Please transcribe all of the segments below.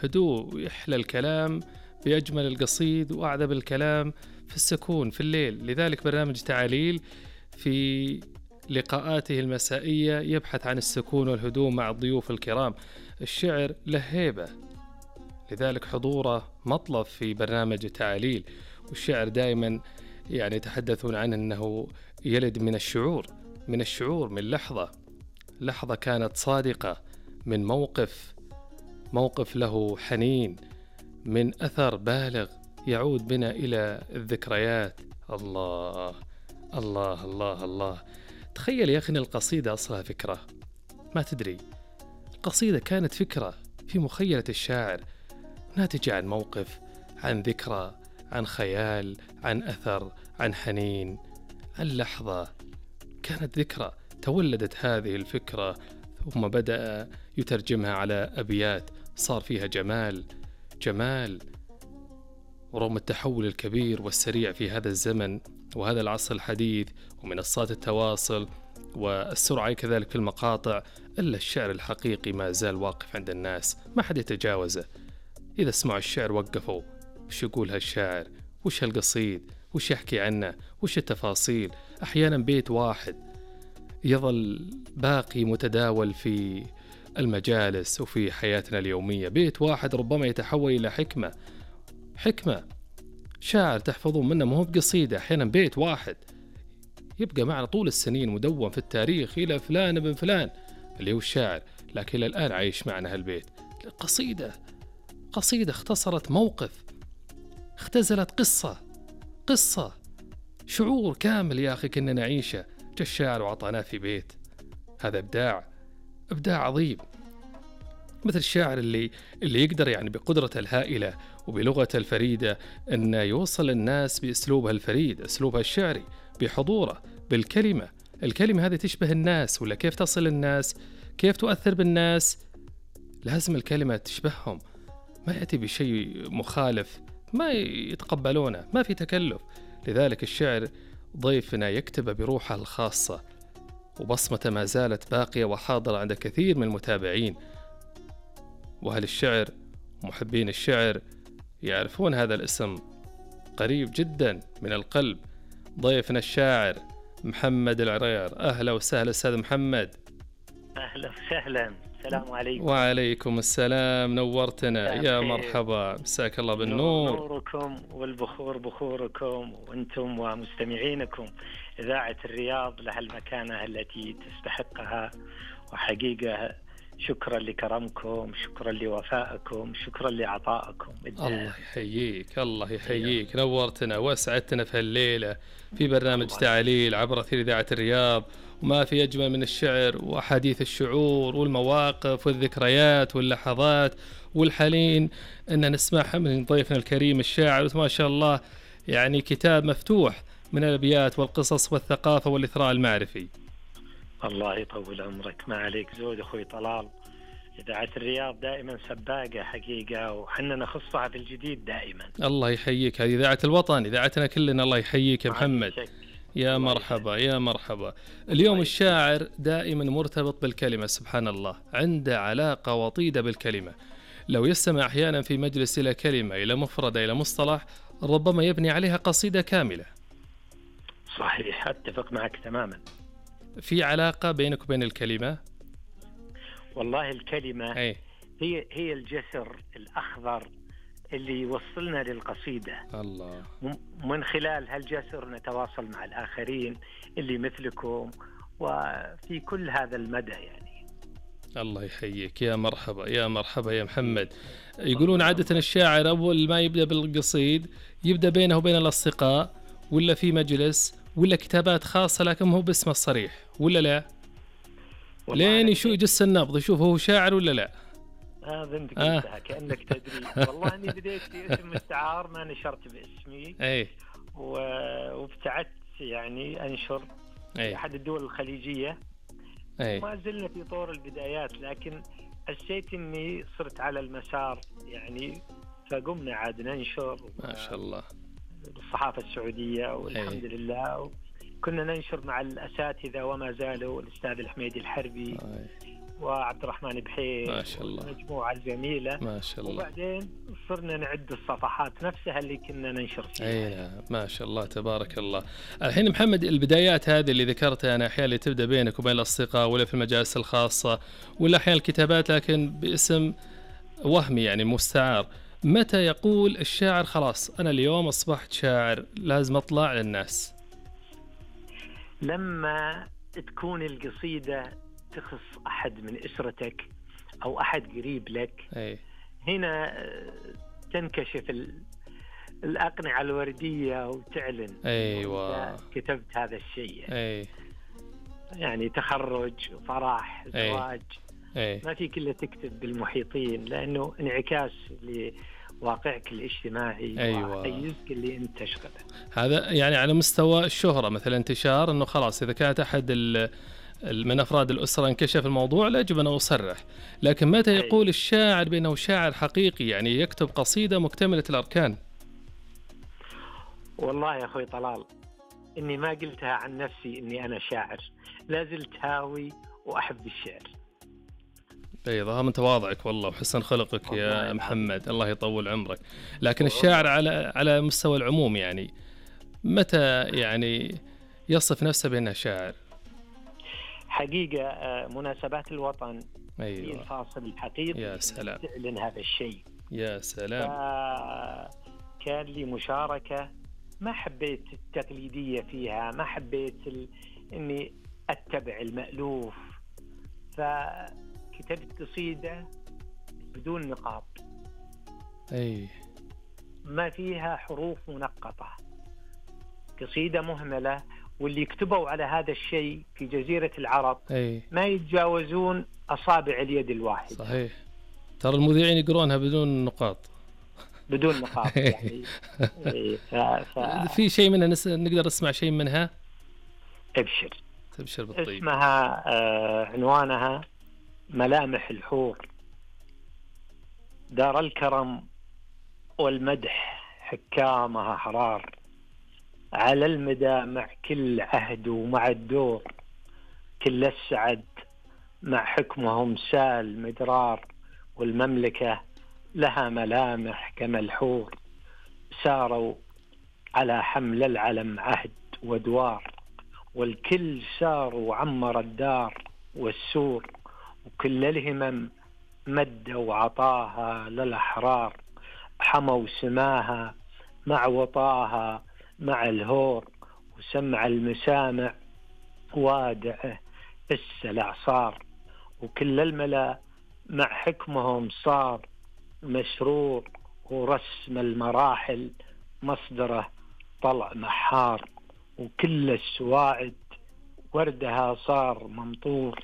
هدوء، ويحلى الكلام بأجمل القصيد وأعذب الكلام في السكون في الليل. لذلك برنامج تعاليل في لقاءاته المسائية يبحث عن السكون والهدوء مع الضيوف الكرام. الشعر له هيبة، لذلك حضوره مطلب في برنامج تعاليل. والشعر دائما يعني يتحدثون عنه أنه يلد من الشعور، من الشعور، من لحظة كانت صادقة، من موقف له حنين، من أثر بالغ يعود بنا إلى الذكريات. الله الله الله الله. تخيل يا أخي القصيدة أصلها فكرة، ما تدري، القصيدة كانت فكرة في مخيلة الشاعر، ناتجة عن موقف، عن ذكرى، عن خيال، عن أثر، عن حنين، عن لحظة كانت ذكرى. تولدت هذه الفكرة ثم بدأ يترجمها على أبيات صار فيها جمال. ورغم التحول الكبير والسريع في هذا الزمن وهذا العصر الحديث ومنصات التواصل والسرعة كذلك في المقاطع، إلا الشعر الحقيقي ما زال واقف عند الناس، ما حد يتجاوزه. إذا سمعوا الشعر وقفوا، وش يقول هالشاعر، وش هالقصيد، وش يحكي عنه، وش التفاصيل. أحيانا بيت واحد يظل باقي متداول في المجالس وفي حياتنا اليومية، بيت واحد ربما يتحول إلى حكمة شاعر تحفظون منه، ما هو بقصيدة، أحيانا بيت واحد يبقى معنا طول السنين مدون في التاريخ إلى فلان ابن فلان اللي هو الشاعر، لكن إلى الآن عايش معنا هالبيت. قصيدة اختصرت موقف، اختزلت قصة شعور كامل يا أخي كنا نعيشه، جاء الشاعر وعطاناه في بيت. هذا إبداع عظيم. مثل الشاعر اللي يقدر يعني بقدرته الهائلة وبلغته الفريدة أن يوصل الناس بأسلوبها الفريد، أسلوبها الشعري، بحضوره، بالكلمة. الكلمة هذه تشبه الناس، ولا كيف تصل الناس، كيف تؤثر بالناس. لازم الكلمة تشبههم، ما يأتي بشيء مخالف ما يتقبلونه، ما في تكلف. لذلك الشعر ضيفنا يكتب بروحه الخاصة، وبصمته ما زالت باقية وحاضرة عند كثير من المتابعين. وأهل الشعر ومحبين الشعر يعرفون هذا الاسم، قريب جدا من القلب. ضيفنا الشاعر محمد العرير. أهلا وسهلا أستاذ محمد. أهلا وسهلا، السلام عليكم. وعليكم السلام، نورتنا يا مرحبا، مساك الله بالنور. نوركم والبخور بخوركم، وأنتم ومستمعينكم. إذاعة الرياض لها المكانة التي تستحقها، وحقيقة شكرا لكرمكم، شكرا لوفائكم، شكرا لعطائكم. الله يحييك، الله يحييك، نورتنا واسعدتنا في الليلة في برنامج تعاليل عبر أثير إذاعة الرياض. وما في أجمل من الشعر وأحاديث الشعور والمواقف والذكريات واللحظات والحنين أن نسمعها من ضيفنا الكريم الشاعر. ما شاء الله يعني كتاب مفتوح من الأبيات والقصص والثقافة والإثراء المعرفي. الله يطول عمرك، ما عليك زود أخوي طلال. إذاعة الرياض دائما سباقة حقيقة، وحنا نخصها في الجديد دائما. الله يحييك، هذه إذاعة الوطن، إذاعتنا كلنا. الله يحييك يا محمد، يا مرحبا يا مرحبا. اليوم الشاعر دائما مرتبط بالكلمة، سبحان الله، عنده علاقة وطيدة بالكلمة. لو يستمع أحيانا في مجلس إلى كلمة، إلى مفردة، إلى مصطلح، ربما يبني عليها قصيدة كاملة. صحيح، أتفق معك تماما. في علاقة بينك وبين الكلمة؟ والله الكلمة هي الجسر الأخضر اللي يوصلنا للقصيدة. الله. من خلال هالجسر نتواصل مع الآخرين اللي مثلكم، وفي كل هذا المدى يعني. الله يحييك، يا مرحبا يا مرحبا يا محمد. يقولون عادة الشاعر أول ما يبدأ بالقصيد يبدأ بينه وبين الأصدقاء، ولا في مجلس، ولا كتابات خاصة لكن هو باسمه الصريح، ولا لا؟ لين يجس النبض يشوف هو شاعر ولا لا. هذا انت قلتها كأنك تدري. والله اني بديت في اسم مستعار، ما نشرت باسمي. وابتعدت يعني انشر في احد الدول الخليجية. ما زلنا في طور البدايات، لكن حسيت اني صرت على المسار يعني، فقمنا عاد ننشر. ما شاء الله. بالصحافة السعودية والحمد لله. كنا ننشر مع الأساتذة وما زالوا، الأستاذ الحميدي الحربي وعبد الرحمن بحير ما شاء الله، مجموعة جميلة ما شاء الله. وبعدين صرنا نعد الصفحات نفسها اللي كنا ننشر فيها. ما شاء الله تبارك الله. الحين محمد، البدايات هذه اللي ذكرتها أنا أحيانا اللي تبدأ بينك وبين الأصدقاء ولا في المجالس الخاصة ولا أحيانا الكتابات لكن باسم وهمي يعني مستعار، متى يقول الشاعر خلاص أنا اليوم أصبحت شاعر لازم أطلع للناس؟ لما تكون القصيدة تخص أحد من أسرتك أو أحد قريب لك. هنا تنكشف الأقنعة الوردية وتعلن. أيوة، كتبت هذا الشيء. يعني تخرج، فرح، زواج. ما في كله تكتب بالمحيطين لأنه انعكاس لواقعك الاجتماعي وحيزك اللي انت تشغله. هذا يعني على مستوى الشهرة مثلا انتشار، انه خلاص اذا كانت احد من افراد الاسرة انكشف الموضوع لا يجب ان اصرح. لكن متى يقول الشاعر بانه شاعر حقيقي يعني يكتب قصيدة مكتملة الاركان؟ والله يا اخوي طلال اني ما قلتها عن نفسي اني انا شاعر، لا زلت هاوي واحب الشعر. ظهر من تواضعك والله وحسن خلقك يا محمد، الله يطول عمرك. لكن الشاعر على مستوى العموم يعني متى يعني يصف نفسه بأنه شاعر؟ حقيقة مناسبات الوطن في الفاصل الحقيقي يا سلام تعلن هذا الشيء. يا سلام. كان لي مشاركة ما حبيت التقليدية فيها، ما حبيت إني أتبع المألوف، فكتبت قصيدة بدون نقاط. ما فيها حروف منقطة، قصيدة مهملة، واللي يكتبوا على هذا الشيء في جزيرة العرب ما يتجاوزون أصابع اليد الواحدة. صحيح، ترى المذيعين يقرونها بدون نقاط. بدون نقاط يعني. في شيء منها نقدر نسمع شيء منها؟ تبشر بالطيب. اسمها عنوانها ملامح الحور. دار الكرم والمدح حكامها حرار، على المدى مع كل عهد ومع الدور، كل السعد مع حكمهم سال مدرار، والمملكة لها ملامح كما الحور، ساروا على حمل العلم عهد ودوار، والكل سار وعمر الدار والسور، وكل الهمم مدوا عطاها للأحرار، حموا سماها مع وطاها مع الهور، وسمع المسامع وادعه السلع صار، وكل الملا مع حكمهم صار مسرور، ورسم المراحل مصدره طلع محار، وكل السواعد وردها صار ممطور،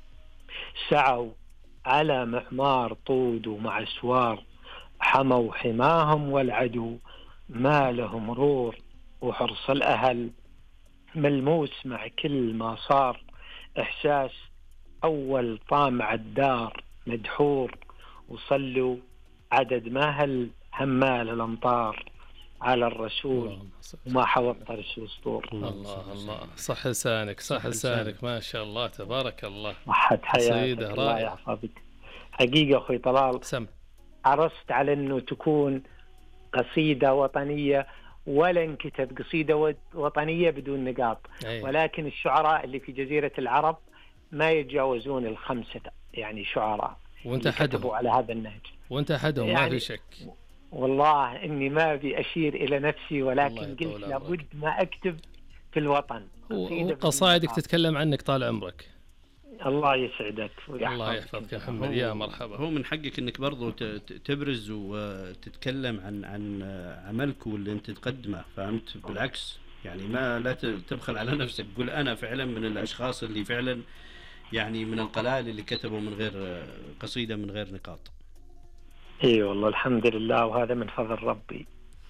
سعوا على معمار طود ومع سوار، حموا حماهم والعدو ما لهم رور، وحرص الأهل ملموس مع كل ما صار، إحساس أول طامع الدار مدحور، وصلوا عدد ما هل همال الأمطار على الرسول وما حوط رسول السطور. الله صح لسانك، صح لسانك، ما شاء الله تبارك الله. صحة حياتك، الله يحفظك. حقيقة أخوي طلال عرست على أنه تكون قصيدة وطنية، ولا انكتب قصيدة وطنية بدون نقاط. ولكن الشعراء اللي في جزيرة العرب ما يتجاوزون 5 يعني شعراء، وانت أحدهم على هذا النهج، وانت أحدهم يعني ما في شك. والله إني ما أبي أشير إلى نفسي، ولكن قلت لابد ما أكتب في الوطن. وقصائدك تتكلم عنك طال عمرك. الله يسعدك الله يحفظك يا محمد، يا مرحبا. هو من حقك انك برضو تبرز وتتكلم عن عملك واللي انت تقدمه، فهمت؟ بالعكس يعني لا تبخل على نفسك، قول انا فعلا من الاشخاص اللي فعلا يعني من القلائل اللي كتبوا من غير قصيدة من غير نقاط. اي والله الحمد لله، وهذا من فضل ربي.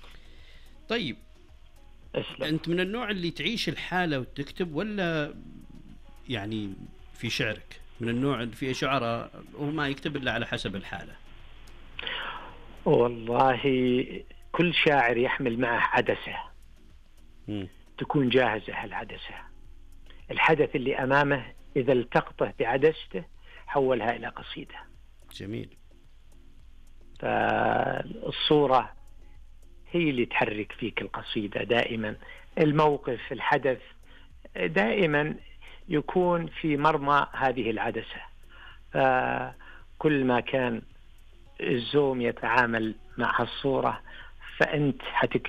طيب انت من النوع اللي تعيش الحالة وتكتب، ولا يعني في شعرك من النوع اللي فيه شعراء وما يكتب إلا على حسب الحالة؟ والله كل شاعر يحمل معه عدسة تكون جاهزة. العدسة الحدث اللي أمامه إذا التقطه بعدسته حولها إلى قصيدة. جميل. فالصورة هي اللي تحرك فيك القصيدة دائما، الموقف، الحدث دائما يكون في مرمى هذه العدسة. فكل ما كان الزوم يتعامل مع الصورة فأنت